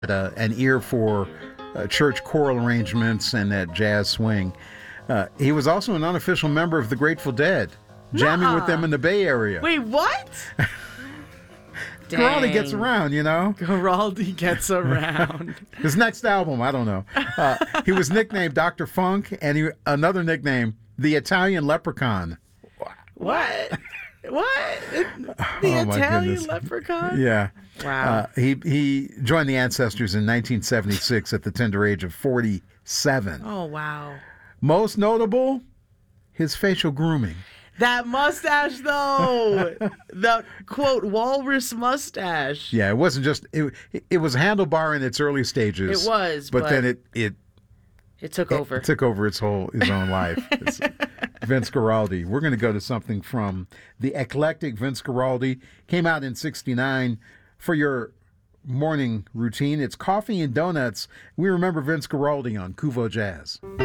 an ear for church choral arrangements and that jazz swing. He was also an unofficial member of the Grateful Dead, jamming with them in the Bay Area. Wait, what? Giraldi gets around, you know? Giraldi gets around. His next album, I don't know. He was nicknamed Dr. Funk, and another nickname, the Italian Leprechaun. What? What? The Italian Leprechaun? Yeah. Wow. He joined the Ancestors in 1976 at the tender age of 47. Oh, wow. Most notable, his facial grooming. That mustache, though. The, quote, walrus mustache. Yeah, it wasn't just... It was handlebar in its early stages. It was, but then it took over. It took over his own life. It's Vince Guaraldi. We're going to go to something from the eclectic Vince Guaraldi. Came out in '69 for your morning routine. It's Coffee and Donuts. We remember Vince Guaraldi on Kuvo Jazz.